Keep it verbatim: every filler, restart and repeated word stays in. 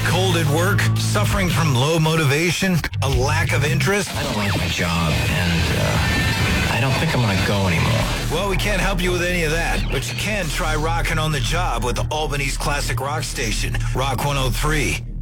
Cold at work? Suffering from low motivation? A lack of interest? I don't like my job, and uh, I don't think I'm going to go anymore. Well, we can't help you with any of that, but you can try rocking on the job with the Albany's classic rock station, Rock one oh three.